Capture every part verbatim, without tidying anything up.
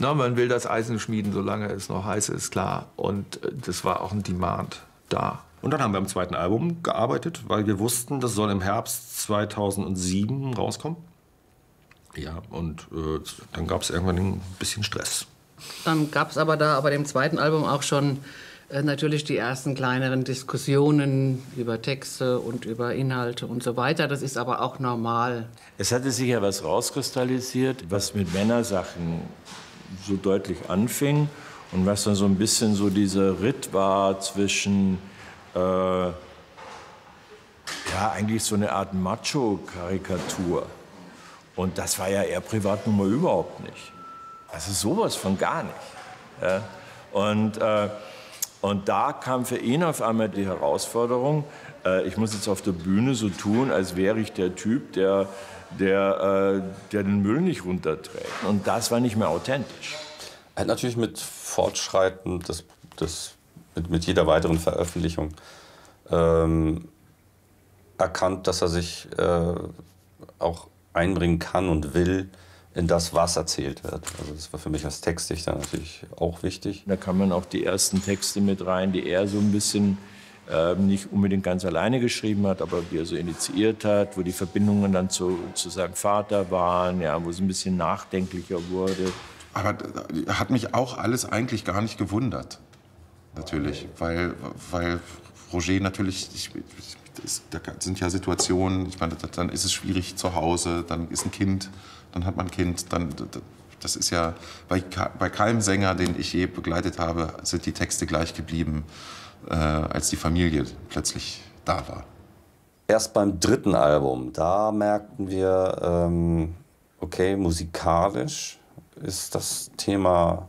Na, man will das Eisen schmieden, solange es noch heiß ist, klar. Und äh, das war auch ein Demand da. Und dann haben wir am zweiten Album gearbeitet, weil wir wussten, das soll im Herbst zweitausendsieben rauskommen. Ja, und äh, dann gab es irgendwann ein bisschen Stress. Dann gab es aber da bei dem zweiten Album auch schon äh, natürlich die ersten kleineren Diskussionen über Texte und über Inhalte und so weiter. Das ist aber auch normal. Es hatte sich ja was rauskristallisiert, was mit Männersachen so deutlich anfing und was dann so ein bisschen so dieser Ritt war zwischen, äh, ja, eigentlich so eine Art Macho-Karikatur. Und das war ja er privat nun mal überhaupt nicht. Also sowas von gar nicht. Ja. Und, äh, und da kam für ihn auf einmal die Herausforderung, äh, ich muss jetzt auf der Bühne so tun, als wäre ich der Typ, der, der, äh, der den Müll nicht runterträgt. Und das war nicht mehr authentisch. Er hat natürlich mit Fortschreiten, des, des, mit, mit jeder weiteren Veröffentlichung ähm, erkannt, dass er sich äh, auch einbringen kann und will in das, was erzählt wird. Also das war für mich als Textdichter natürlich auch wichtig. Da kamen auch die ersten Texte mit rein, die er so ein bisschen äh, nicht unbedingt ganz alleine geschrieben hat, aber die er so initiiert hat, wo die Verbindungen dann zu, zu seinem Vater waren, ja, wo es ein bisschen nachdenklicher wurde. Aber hat mich auch alles eigentlich gar nicht gewundert, natürlich, weil, weil Roger natürlich, ich, das, da sind ja Situationen, ich meine, dann ist es schwierig zu Hause, dann ist ein Kind, dann hat man ein Kind, dann, das ist ja, bei, bei keinem Sänger, den ich je begleitet habe, sind die Texte gleich geblieben, äh, als die Familie plötzlich da war. Erst beim dritten Album, da merkten wir, ähm, okay, musikalisch ist das Thema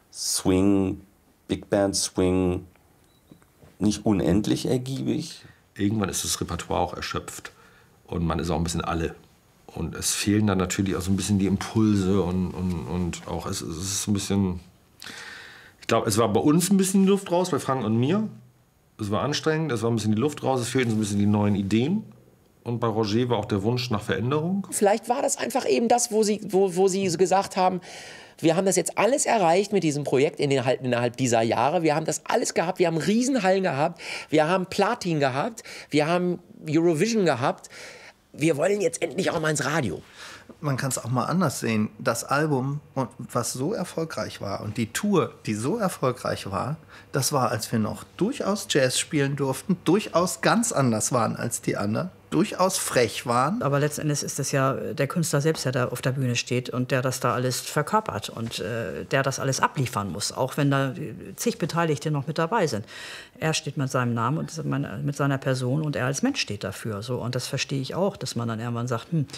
Swing, Big Band Swing nicht unendlich ergiebig. Irgendwann ist das Repertoire auch erschöpft und man ist auch ein bisschen alle. Und es fehlen dann natürlich auch so ein bisschen die Impulse und, und, und auch es, es ist ein bisschen, ich glaube, es war bei uns ein bisschen die Luft raus, bei Frank und mir. Es war anstrengend, es war ein bisschen die Luft raus, es fehlten so ein bisschen die neuen Ideen. Und bei Roger war auch der Wunsch nach Veränderung. Vielleicht war das einfach eben das, wo sie, wo, wo sie gesagt haben, wir haben das jetzt alles erreicht mit diesem Projekt innerhalb, innerhalb dieser Jahre. Wir haben das alles gehabt. Wir haben Riesenhallen gehabt. Wir haben Platin gehabt. Wir haben Eurovision gehabt. Wir wollen jetzt endlich auch mal ins Radio. Man kann es auch mal anders sehen. Das Album, was so erfolgreich war und die Tour, die so erfolgreich war, das war, als wir noch durchaus Jazz spielen durften, durchaus ganz anders waren als die anderen, durchaus frech waren. Aber letzten Endes ist es ja der Künstler selbst, der da auf der Bühne steht und der das da alles verkörpert und äh, der das alles abliefern muss, auch wenn da zig Beteiligte noch mit dabei sind. Er steht mit seinem Namen und mit seiner Person und er als Mensch steht dafür. So. Und das verstehe ich auch, dass man dann irgendwann sagt, hm,